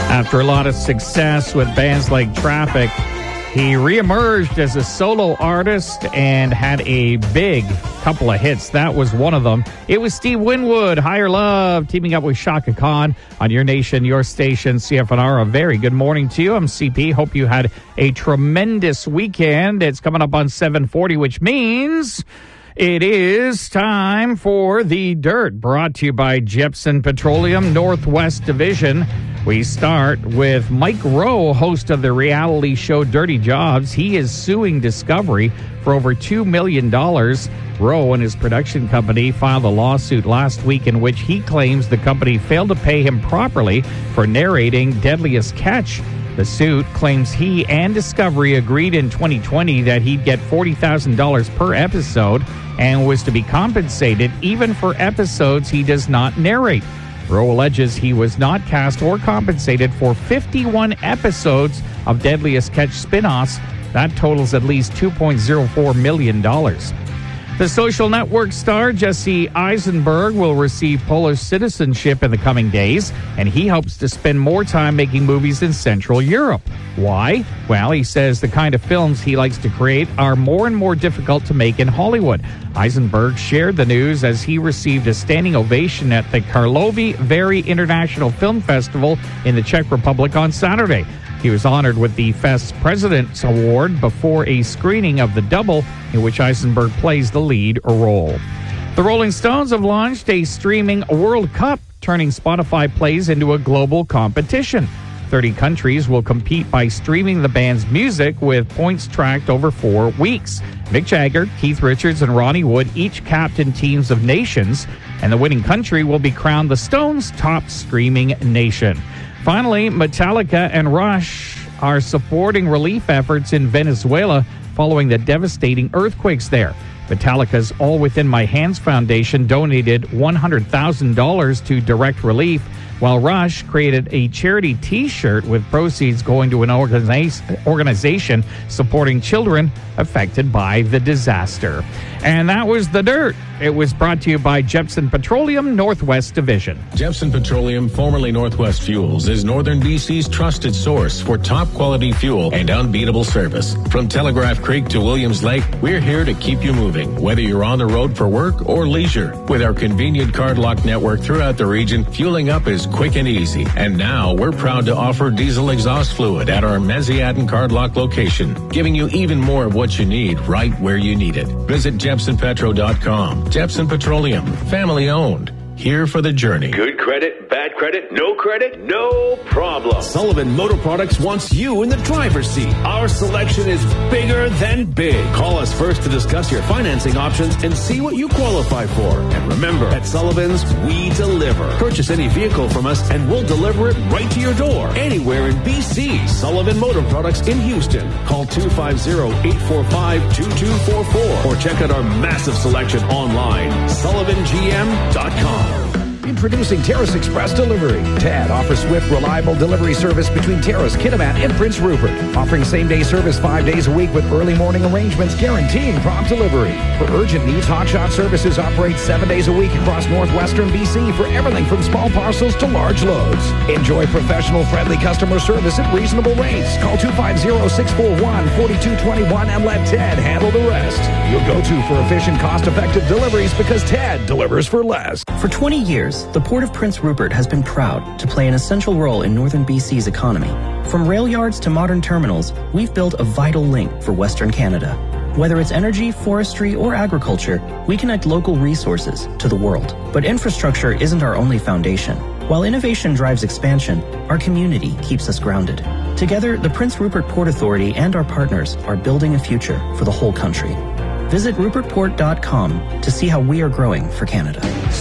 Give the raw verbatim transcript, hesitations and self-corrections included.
After a lot of success with bands like Traffic, he reemerged as a solo artist and had a big couple of hits. That was one of them. It was Steve Winwood, Higher Love, teaming up with Shaka Khan on Your Nation, Your Station, C F N R. A very good morning to you. I'm C P. Hope you had a tremendous weekend. It's coming up on seven forty, which means it is time for The Dirt, brought to you by Jepson Petroleum Northwest Division. We start with Mike Rowe, host of the reality show Dirty Jobs. He is suing Discovery for over two million dollars. Rowe and his production company filed a lawsuit last week in which he claims the company failed to pay him properly for narrating Deadliest Catch. The suit claims he and Discovery agreed in twenty twenty that he'd get forty thousand dollars per episode and was to be compensated even for episodes he does not narrate. Rowe alleges he was not cast or compensated for fifty-one episodes of Deadliest Catch spin-offs. That totals at least two point oh four million dollars. The Social Network star Jesse Eisenberg will receive Polish citizenship in the coming days, and he hopes to spend more time making movies in Central Europe. Why? Well, he says the kind of films he likes to create are more and more difficult to make in Hollywood. Eisenberg shared the news as he received a standing ovation at the Karlovy Vary International Film Festival in the Czech Republic on Saturday. He was honored with the Fest's President's Award before a screening of The Double, in which Eisenberg plays the lead role. The Rolling Stones have launched a streaming World Cup, turning Spotify plays into a global competition. thirty countries will compete by streaming the band's music with points tracked over four weeks. Mick Jagger, Keith Richards, and Ronnie Wood each captain teams of nations, and the winning country will be crowned the Stones' top streaming nation. Finally, Metallica and Rush are supporting relief efforts in Venezuela following the devastating earthquakes there. Metallica's All Within My Hands Foundation donated one hundred thousand dollars to direct relief, while Rush created a charity T-shirt with proceeds going to an organiza- organization supporting children affected by the disaster. And that was The Dirt. It was brought to you by Jepson Petroleum Northwest Division. Jepson Petroleum, formerly Northwest Fuels, is Northern B C's trusted source for top-quality fuel and unbeatable service. From Telegraph Creek to Williams Lake, we're here to keep you moving, whether you're on the road for work or leisure. With our convenient card lock network throughout the region, fueling up is quick and easy. And now we're proud to offer diesel exhaust fluid at our Meziadin card lock location, giving you even more of what you need right where you need it. Visit Jepson Petro dot com. Jepson Petroleum, family owned. Here for the journey. Good credit, bad credit, no credit, no problem. Sullivan Motor Products wants you in the driver's seat. Our selection is bigger than big. Call us first to discuss your financing options and see what you qualify for. And remember, at Sullivan's, we deliver. Purchase any vehicle from us and we'll deliver it right to your door. Anywhere in B C. Sullivan Motor Products in Houston. Call two five zero, eight four five, two two four four or check out our massive selection online. Sullivan G M dot com. Introducing Terrace Express Delivery. T A D offers swift, reliable delivery service between Terrace, Kitimat, and Prince Rupert. Offering same-day service five days a week with early morning arrangements guaranteeing prompt delivery. For urgent needs, Hotshot Services operates seven days a week across northwestern B C for everything from small parcels to large loads. Enjoy professional, friendly customer service at reasonable rates. Call two five zero, six four one, four two two one and let Ted handle the rest. Your go-to for efficient, cost-effective deliveries because Ted delivers for less. For twenty years, the Port of Prince Rupert has been proud to play an essential role in northern B C's economy. From rail yards to modern terminals, we've built a vital link for Western Canada. Whether it's energy, forestry, or agriculture, we connect local resources to the world. But infrastructure isn't our only foundation. While innovation drives expansion, our community keeps us grounded. Together, the Prince Rupert Port Authority and our partners are building a future for the whole country. Visit rupert port dot com to see how we are growing for Canada.